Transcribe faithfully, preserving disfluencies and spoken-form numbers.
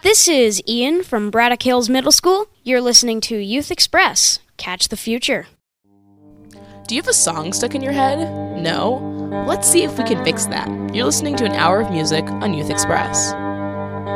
This is Ian from Braddock Hills Middle School. You're listening to Youth Express. Catch the future. Do you have a song stuck in your head? No? Let's see if we can fix that. You're listening to an hour of music on Youth Express.